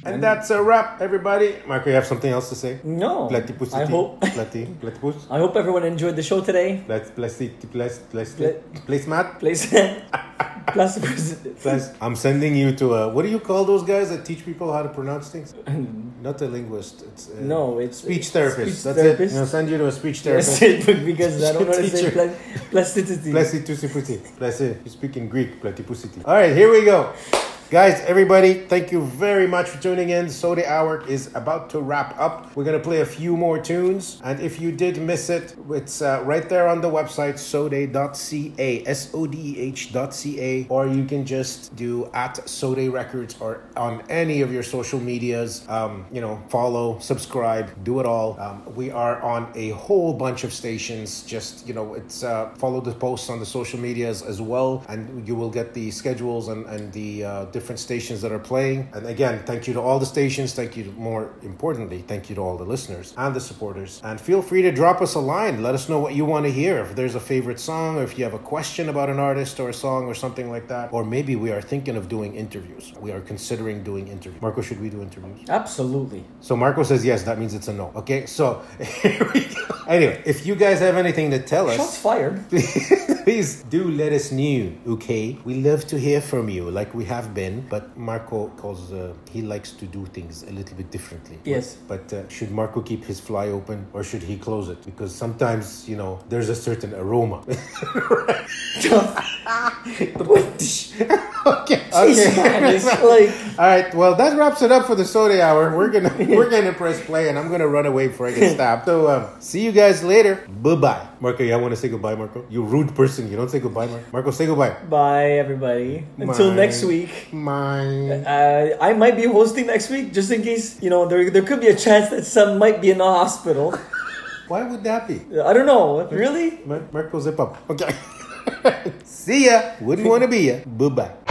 And that's a wrap, everybody. Marco, you have something else to say? No. Platypus. I hope. Platypus. I hope everyone enjoyed the show today. Placemat. Platypus. I'm sending you to what do you call those guys that teach people how to pronounce things? Not a linguist. It's speech therapist. That's it. I'll send you to a speech therapist. Yes, because I don't know how to say plasticity. Plasticity. You speak in Greek. Platypusity. All right, here we go. Guys, everybody, thank you very much for tuning in. Sode Hour is about to wrap up. We're going to play a few more tunes. And if you did miss it, it's right there on the website, sode.ca, SODEH.ca. Or you can just do @Sode Records or on any of your social medias. Follow, subscribe, do it all. We are on a whole bunch of stations. Just, it's follow the posts on the social medias as well. And you will get the schedules and the different stations that are playing. And again, thank you to all the stations. Thank you, more importantly, thank you to all the listeners and the supporters. And feel free to drop us a line. Let us know what you want to hear. If there's a favorite song, or if you have a question about an artist or a song or something like that. Or maybe we are thinking of doing interviews. We are considering doing interviews. Marco, should we do interviews? Absolutely. So Marco says yes. That means it's a no. Okay, so here we go. Anyway, if you guys have anything to tell us, shots fired. Please do let us know, okay? We love to hear from you, like we have been. But Marco he likes to do things a little bit differently. Yes. But should Marco keep his fly open or should he close it? Because sometimes, there's a certain aroma. Okay. Jeez, man, it's like... All right. Well, that wraps it up for the Sode Hour. We're gonna press play, and I'm gonna run away before I get stopped. So see you guys later. Bye. Marco, you want to say goodbye, Marco? You rude person. You don't say goodbye, Marco. Marco, say goodbye. Bye, everybody. Until next week. I might be hosting next week, just in case, there could be a chance that some might be in the hospital. Why would that be? I don't know. Really? Marco, zip up. Okay. See ya. Wouldn't want to be ya. Bye-bye.